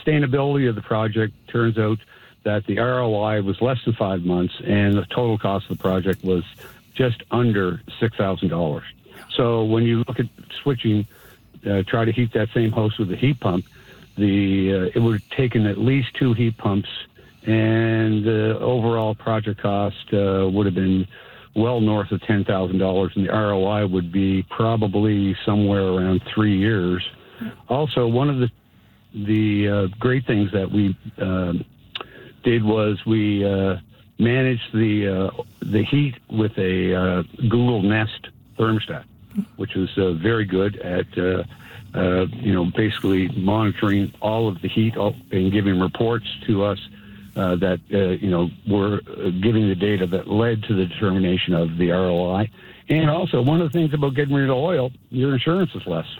sustainability of the project, turns out that the ROI was less than 5 months, and the total cost of the project was just under $6,000. So when you look at switching, try to heat that same house with a heat pump, it would have taken at least 2 heat pumps, and the overall project cost would have been well north of $10,000, and the ROI would be probably somewhere around 3 years. Also, one of the great things that we did was we managed the heat with a Google Nest thermostat, which was very good at basically monitoring all of the heat and giving reports to us that were giving the data that led to the determination of the ROI. And also, one of the things about getting rid of oil, your insurance is less.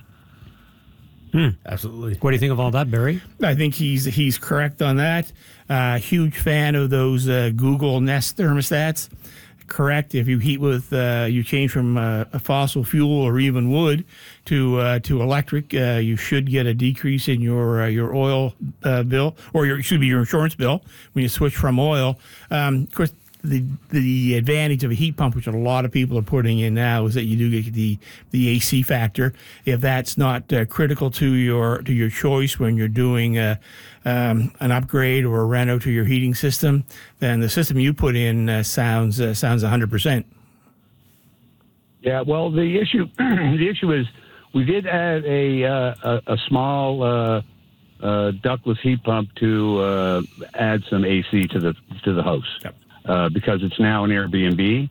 Absolutely. What do you think of all that, Barry? I think he's correct on that. Huge fan of those Google Nest thermostats. Correct. If you heat with, you change from a fossil fuel or even wood to electric, you should get a decrease in your oil bill, or your insurance bill when you switch from oil. Of course, the advantage of a heat pump, which a lot of people are putting in now, is that you do get the AC factor. If that's not critical to your choice when you're doing an upgrade or a reno to your heating system, then the system you put in sounds 100%. Yeah, well, the issue is we did add a small ductless heat pump to add some AC to the house. Yep. Because it's now an Airbnb,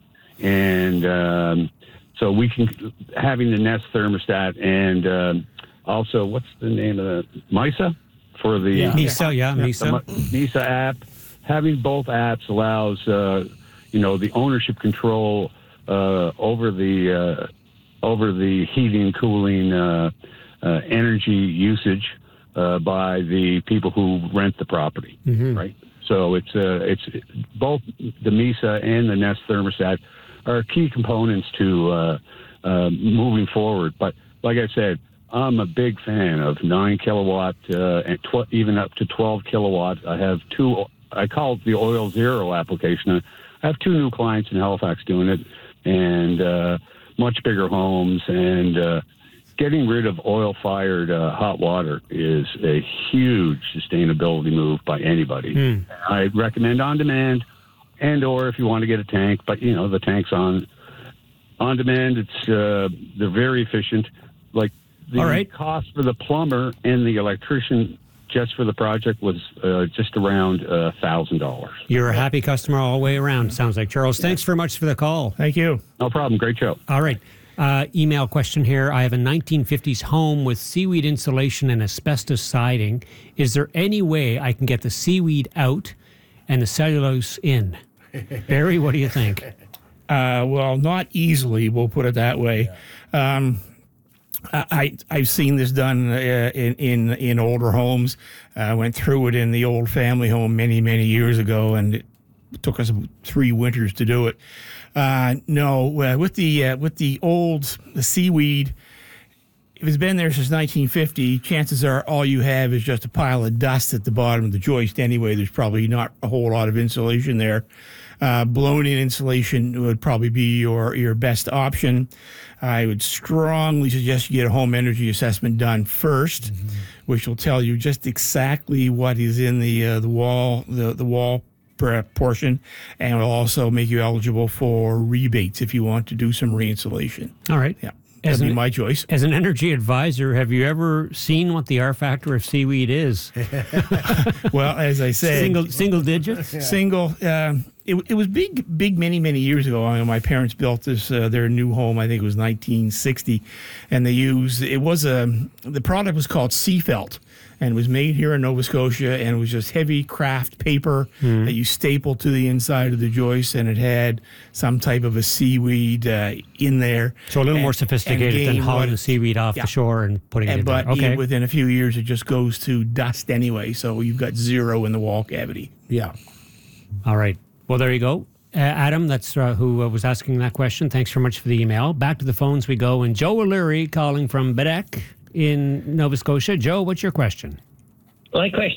and so we can having the Nest thermostat and also what's the name of the Misa for the Misa Misa app. Having both apps allows the ownership control over the heating, cooling, energy usage by the people who rent the property, right? So it's both the Misa and the Nest thermostat are key components to moving forward. But like I said, I'm a big fan of 9 kilowatt and even up to 12 kilowatt. I have 2. I call it the Oil Zero application. I have 2 new clients in Halifax doing it, and much bigger homes, and getting rid of oil-fired hot water is a huge sustainability move by anybody. I recommend on demand, and/or if you want to get a tank. But the tanks on demand, it's they're very efficient. Like the cost for the plumber and the electrician just for the project was just around $1,000. You're a happy customer all the way around. Sounds like. Charles, thanks very much for the call. Thank you. No problem. Great show. All right. Email question here. I have a 1950s home with seaweed insulation and asbestos siding. Is there any way I can get the seaweed out and the cellulose in? Barry, what do you think? Well, not easily. We'll put it that way. I've seen this done in older homes. I went through it in the old family home many years ago, and it took us 3 winters to do it. With the seaweed, if it's been there since 1950, chances are all you have is just a pile of dust at the bottom of the joist anyway. There's probably not a whole lot of insulation there. Blown-in insulation would probably be your best option. I would strongly suggest you get a home energy assessment done first, which will tell you just exactly what is in the wall portion, and will also make you eligible for rebates if you want to do some re-insulation. All right. Yeah. That'd be my choice. As an energy advisor, have you ever seen what the R factor of seaweed is? Well, as I said, single digits. Yeah. Single. It was big many years ago. I mean, my parents built this their new home. I think it was 1960, and the product was called Seafelt, and it was made here in Nova Scotia, and it was just heavy craft paper that you stapled to the inside of the joist, and it had some type of a seaweed in there. So a little more sophisticated than hauling the seaweed off the shore and putting it in there. But within a few years, it just goes to dust anyway, so you've got 0 in the wall cavity. Yeah. All right. Well, there you go. Adam, that's who was asking that question. Thanks very much for the email. Back to the phones we go. And Joe O'Leary calling from Baddeck in Nova Scotia. Joe, what's your question? My question